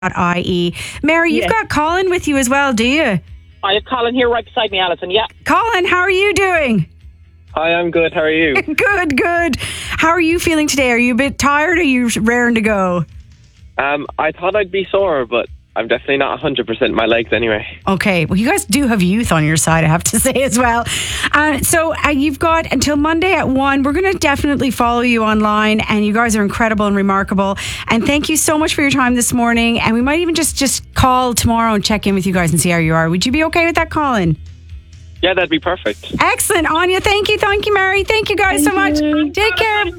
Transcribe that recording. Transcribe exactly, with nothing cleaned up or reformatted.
I E. Mary, you've Yes. got Colin with you as well, do you? I have Colin here right beside me, Alison. Yeah. Colin, how are you doing? Hi, I'm good. How are you? Good, good. How are you feeling today? Are you a bit tired or are you raring to go? Um, I thought I'd be sore, but I'm definitely not one hundred percent in my legs anyway. Okay, well, you guys do have youth on your side, I have to say as well. Uh, so uh, you've got until Monday at one. We're going to definitely follow you online, and you guys are incredible and remarkable. And thank you so much for your time this morning. And we might even just, just call tomorrow and check in with you guys and see how you are. Would you be okay with that, Colin? Yeah, that'd be perfect. Excellent, Anya. Thank you, thank you, Mary. Thank you guys so much. Take care.